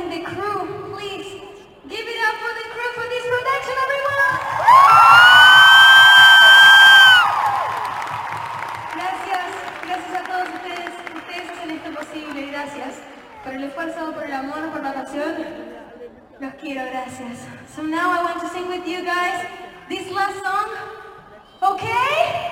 and the crew. Please, give it up for the crew for this production, everyone! Gracias a todos ustedes. Ustedes hacen esto posible, gracias. Por el esfuerzo, por el amor, por la pasión. Los quiero, gracias. So now I want to sing with you guys this last song. Okay?